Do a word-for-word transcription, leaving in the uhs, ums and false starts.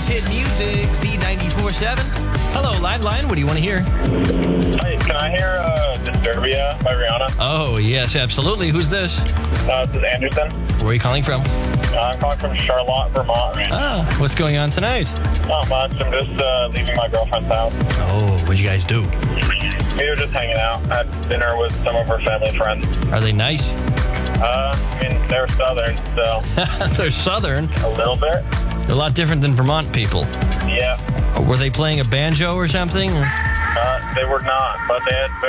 Always hit music, Z ninety-four seven. Hello, Liveline. What do you want to hear? Hey, can I hear uh, Disturbia by Rihanna? Oh, yes, absolutely. Who's this? Uh, this is Anderson. Where are you calling from? Uh, I'm calling from Charlotte, Vermont. Ah, what's going on tonight? Not much. I'm just uh, leaving my girlfriend's house. Oh, what'd you guys do? We were just hanging out. Had dinner with some of her family friends. Are they nice? Uh, I mean, they're Southern, so They're Southern. a little bit. They're a lot different than Vermont people. Yeah. Were they playing a banjo or something? Uh, they were not, but they had